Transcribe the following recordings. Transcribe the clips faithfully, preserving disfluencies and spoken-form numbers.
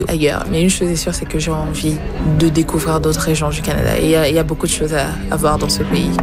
ailleurs. Mais une chose est sûre, c'est que j'ai envie de découvrir d'autres régions du Canada. Et il y a, il y a beaucoup de choses à, à voir dans ce pays.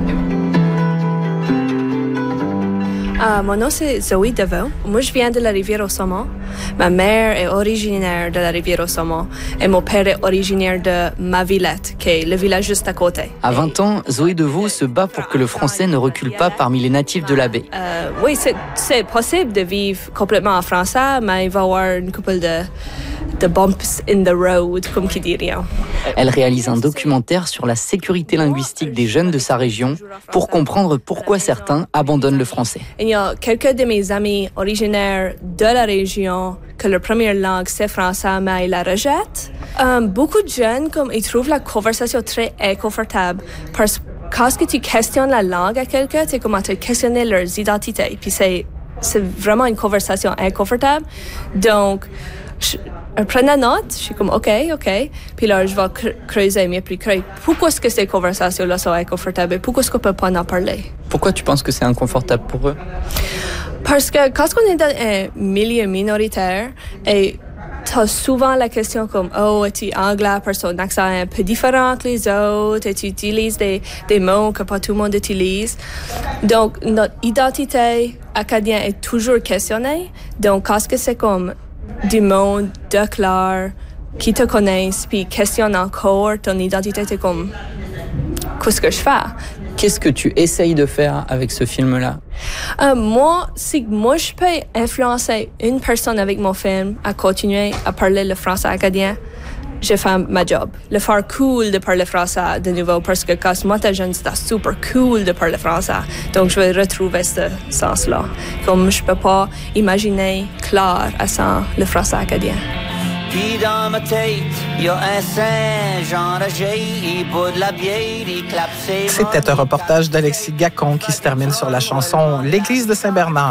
Uh, mon nom, c'est Zoé Deveau. Moi, je viens de la Rivière-au-Saumon. Ma mère est originaire de la Rivière-au-Saumon et mon père est originaire de Mavillette, qui est le village juste à côté. À vingt ans, Zoé Deveau se bat pour que le français ne recule pas parmi les natifs de la baie. Euh, oui, c'est, c'est possible de vivre complètement en français, mais il va y avoir une couple de, de bumps in the road, comme qui dirait. Elle réalise un documentaire sur la sécurité linguistique des jeunes de sa région pour comprendre pourquoi certains abandonnent le français. Il y a quelques de mes amis originaires de la région que leur première langue c'est français, mais ils la rejettent. Um, beaucoup de jeunes, comme, ils trouvent la conversation très inconfortable parce que quand tu questionnes la langue à quelqu'un, c'est comme tu questionner leurs identités. Puis c'est, c'est vraiment une conversation inconfortable. Donc, je, je prends la note, je suis comme OK, OK. Puis là, je vais creuser, mais puis creuser. Pourquoi est-ce que ces conversations-là sont inconfortables et pourquoi est-ce qu'on ne peut pas en parler? Pourquoi tu penses que c'est inconfortable pour eux? Parce que quand on est dans un milieu minoritaire et tu as souvent la question comme « Oh, es-tu anglais parce que ton accent est un peu différent que les autres et tu utilises des, des mots que pas tout le monde utilise. » Donc, notre identité acadienne est toujours questionnée. Donc, quand c'est comme du monde de clair qui te connaissent puis questionne encore ton identité, c'est comme « Qu'est-ce que je fais? » Qu'est-ce que tu essayes de faire avec ce film-là? Euh, moi, si moi je peux influencer une personne avec mon film à continuer à parler le français acadien, je fais ma job. Le faire cool de parler français de nouveau, parce que quand moi j'étais jeune, c'était super cool de parler français. Donc je vais retrouver ce sens-là. Comme je peux pas imaginer clair à ça le français acadien. Puis dans ma tête, il y a un singe enragé, il boit de la bière, il clappe ses mains. C'était un reportage d'Alexis Gacon qui se termine sur la chanson « L'église de Saint-Bernard ».